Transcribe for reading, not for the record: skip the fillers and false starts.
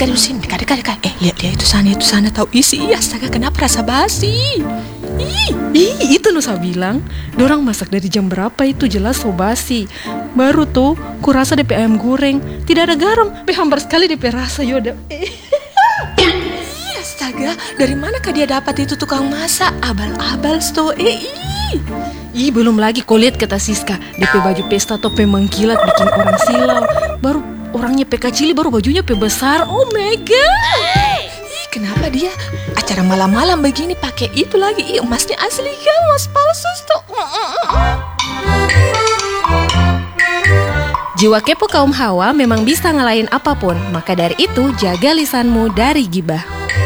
dekat dulu sini, dekat. Lihat dia itu sana tahu isi. Astaga, kenapa rasa basi? Itu nu saya bilang, dorang masak dari jam berapa itu jelas so basi. Baru tuh, kurasa DP ayam goreng tidak ada garam, hambar sekali DP rasa Yoda. Astaga, dari manakah dia dapat itu tukang masak? Abal-abal sto. Belum lagi kau lihat kata Siska, DP baju pesta tope mengkilat bikin orang silau. Baru orangnya pe kecil, baru bajunya pe besar. Oh my god. Kenapa dia acara malam-malam begini pakai itu lagi? Emasnya asli kan, emas palsu sto. Jiwa kepo kaum Hawa memang bisa ngalahin apapun, maka dari itu jaga lisanmu dari gibah.